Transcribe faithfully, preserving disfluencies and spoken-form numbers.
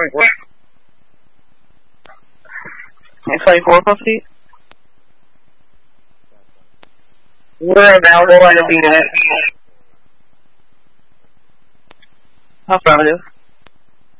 What? twenty-four feet? We're available at a unit. Affirmative.